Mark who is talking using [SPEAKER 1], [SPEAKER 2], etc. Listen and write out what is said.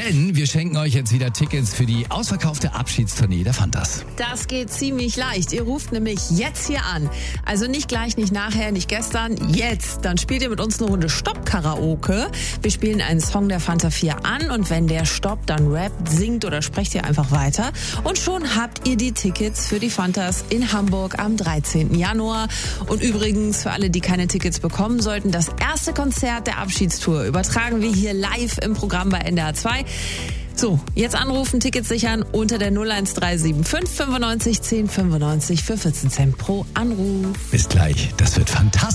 [SPEAKER 1] Denn wir schenken euch jetzt wieder Tickets für die ausverkaufte Abschiedstournee der Fantas.
[SPEAKER 2] Das geht ziemlich leicht. Ihr ruft nämlich jetzt hier an. Also nicht gleich, nicht nachher, nicht gestern, jetzt. Dann spielt ihr mit uns eine Runde Stopp-Karaoke. Wir spielen einen Song der Fanta 4 an und wenn der stoppt, dann rappt, singt oder sprecht ihr einfach weiter. Und schon habt ihr die Tickets für die Fantas in Hamburg am 13. Januar. Und übrigens, für alle, die keine Tickets bekommen sollten, das erste Konzert der Abschiedstour übertragen wir hier live im Programm bei NDR 2. So, jetzt anrufen, Tickets sichern unter der 01375 95 10 95 für 14 Cent pro Anruf.
[SPEAKER 1] Bis gleich, das wird fantastisch.